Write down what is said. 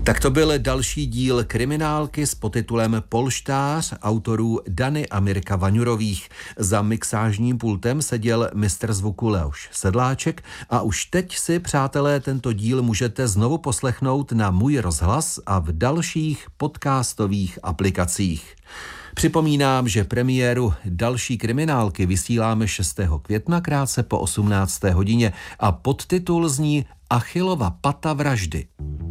Tak to byl další díl kriminálky s podtitulem Polštář autorů Dany a Mirka Vaňurových. Za mixážním pultem seděl mistr zvuku Leoš Sedláček a už teď si, přátelé, tento díl můžete znovu poslechnout na Můj rozhlas a v dalších podcastových aplikacích. Připomínám, že premiéru další kriminálky vysíláme 6. května krátce po 18. hodině a podtitul zní Achillova pata vraždy.